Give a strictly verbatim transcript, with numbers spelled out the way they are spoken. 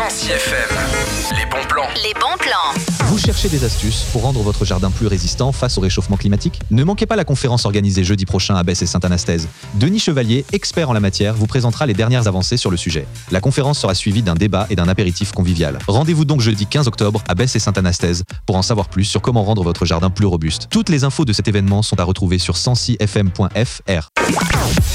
Sancy F M. Les bons plans. Les bons plans. Vous cherchez des astuces pour rendre votre jardin plus résistant face au réchauffement climatique ? Ne manquez pas la conférence organisée jeudi prochain à Besse et Saint-Anastèse. Denis Chevalier, expert en la matière, vous présentera les dernières avancées sur le sujet. La conférence sera suivie d'un débat et d'un apéritif convivial. Rendez-vous donc jeudi quinze octobre à Besse et Saint-Anastèse pour en savoir plus sur comment rendre votre jardin plus robuste. Toutes les infos de cet événement sont à retrouver sur sancy f m point f r.